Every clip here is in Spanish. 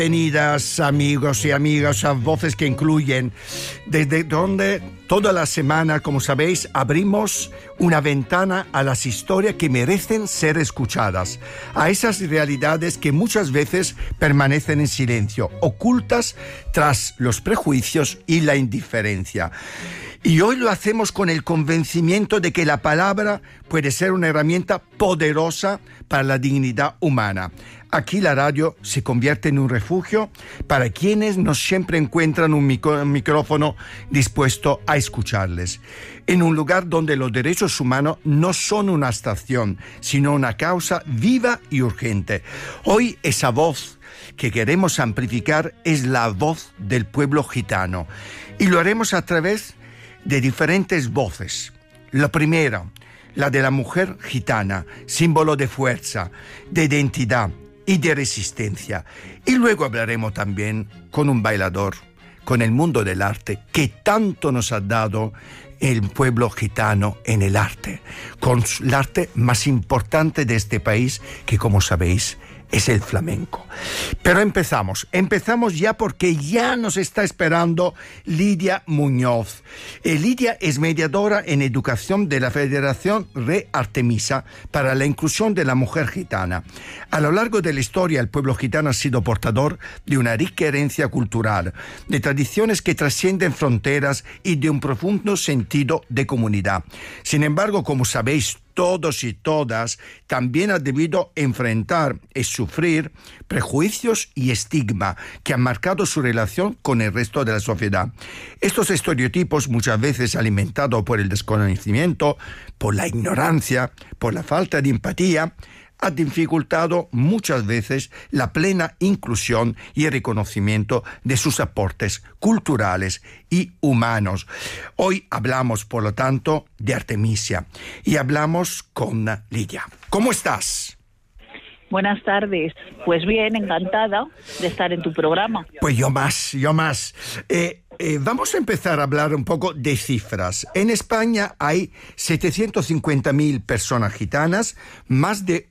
Bienvenidas amigos y amigas a Voces que Incluyen, desde donde toda la semana, como sabéis, abrimos una ventana a las historias que merecen ser escuchadas, a esas realidades que muchas veces permanecen en silencio, ocultas tras los prejuicios y la indiferencia. Y hoy lo hacemos con el convencimiento de que la palabra puede ser una herramienta poderosa para la dignidad humana. Aquí la radio se convierte en un refugio para quienes no siempre encuentran un micrófono dispuesto a escucharles. En un lugar donde los derechos humanos no son una abstracción, sino una causa viva y urgente. Hoy esa voz que queremos amplificar es la voz del pueblo gitano. Y lo haremos a través de diferentes voces. La primera, la de la mujer gitana, símbolo de fuerza, de identidad y de resistencia. Y luego hablaremos también con un bailador, con el mundo del arte, que tanto nos ha dado el pueblo gitano en el arte, con el arte más importante de este país, que como sabéis, es el flamenco. Pero empezamos ya porque ya nos está esperando Lidia Muñoz. Lidia es mediadora en educación de la Federación Re Artemisa para la inclusión de la mujer gitana. A lo largo de la historia, el pueblo gitano ha sido portador de una rica herencia cultural, de tradiciones que trascienden fronteras y de un profundo sentido de comunidad. Sin embargo, como sabéis, todos y todas también han debido enfrentar y sufrir prejuicios y estigma que han marcado su relación con el resto de la sociedad. Estos estereotipos, muchas veces alimentados por el desconocimiento, por la ignorancia, por la falta de empatía, ha dificultado muchas veces la plena inclusión y el reconocimiento de sus aportes culturales y humanos. Hoy hablamos, por lo tanto, de Artemisia y hablamos con Lidia. ¿Cómo estás? Buenas tardes. Pues bien, encantada de estar en tu programa. Pues yo más. Vamos a empezar a hablar un poco de cifras. En España hay 750.000 personas gitanas, más de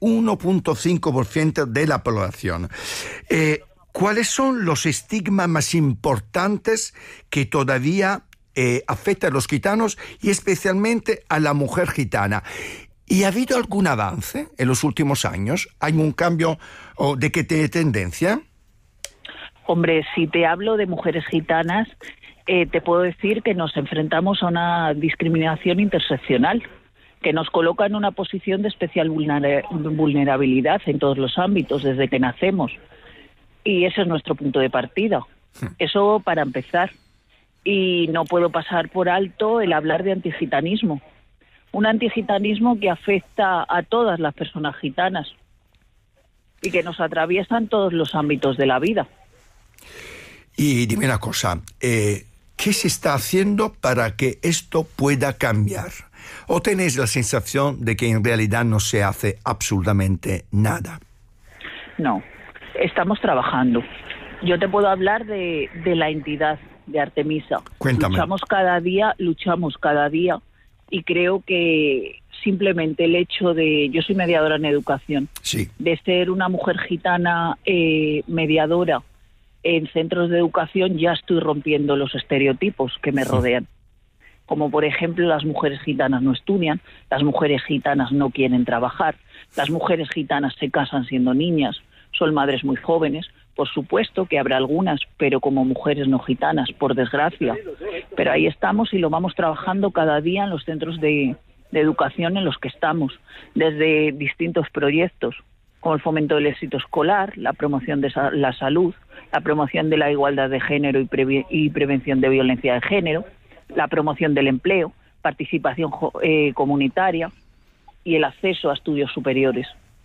1.5% de la población. ¿Cuáles son los estigmas más importantes que todavía afectan a los gitanos y especialmente a la mujer gitana? ¿Y ha habido algún avance en los últimos años? ¿Hay un cambio de qué tendencia? Hombre, si te hablo de mujeres gitanas, te puedo decir que nos enfrentamos a una discriminación interseccional que nos coloca en una posición de especial vulnerabilidad en todos los ámbitos desde que nacemos. Y ese es nuestro punto de partida. Eso para empezar. Y no puedo pasar por alto el hablar de antigitanismo. Un antigitanismo que afecta a todas las personas gitanas y que nos atraviesa en todos los ámbitos de la vida. Y dime una cosa, ¿qué se está haciendo para que esto pueda cambiar? ¿O tenéis la sensación de que en realidad no se hace absolutamente nada? No, estamos trabajando. Yo te puedo hablar de la entidad de Artemisa. Cuéntame. Luchamos cada día. Y creo que simplemente el hecho de... Yo soy mediadora en educación. Sí. De ser una mujer gitana mediadora en centros de educación, ya estoy rompiendo los estereotipos que me rodean. Como por ejemplo, las mujeres gitanas no estudian, las mujeres gitanas no quieren trabajar, las mujeres gitanas se casan siendo niñas, son madres muy jóvenes. Por supuesto que habrá algunas, pero como mujeres no gitanas, por desgracia. Pero ahí estamos y lo vamos trabajando cada día en los centros de educación en los que estamos, desde distintos proyectos, como el fomento del éxito escolar, la promoción de la salud, la promoción de la igualdad de género y prevención de violencia de género, la promoción del empleo, participación comunitaria y el acceso a estudios superiores.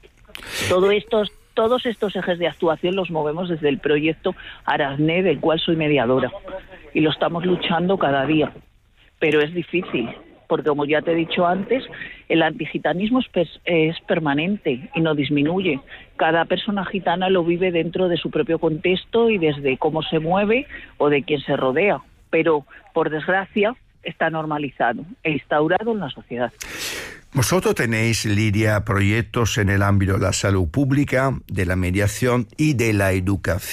Todos estos ejes de actuación los movemos desde el proyecto Arasne, del cual soy mediadora, y lo estamos luchando cada día. Pero es difícil, porque como ya te he dicho antes, el antigitanismo es permanente y no disminuye. Cada persona gitana lo vive dentro de su propio contexto y desde cómo se mueve o de quién se rodea. Pero, por desgracia, está normalizado e instaurado en la sociedad. Vosotros tenéis, Lidia, proyectos en el ámbito de la salud pública, de la mediación y de la educación.